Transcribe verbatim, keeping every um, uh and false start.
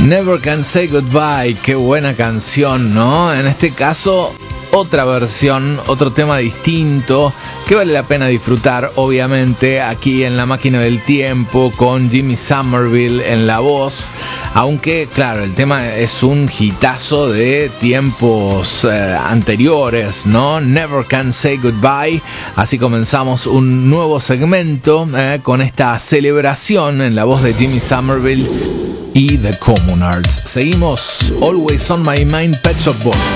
Never Can Say Goodbye, qué buena canción, ¿no? En este caso, otra versión, otro tema distinto, que vale la pena disfrutar, obviamente, aquí en La Máquina del Tiempo, con Jimmy Somerville en la voz, aunque, claro, el tema es un hitazo de tiempos eh, anteriores, ¿no? Never Can Say Goodbye, así comenzamos un nuevo segmento eh, con esta celebración en la voz de Jimmy Somerville y The Communards. Seguimos, Always on My Mind, Pet Shop Boys.